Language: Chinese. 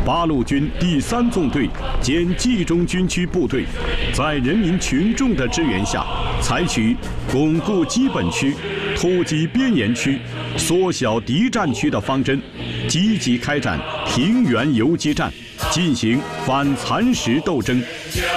八路军第3纵队兼冀中军区部队，在人民群众的支援下，采取巩固基本区、突击边沿区、缩小敌占区的方针，积极开展平原游击战，进行反蚕食斗争。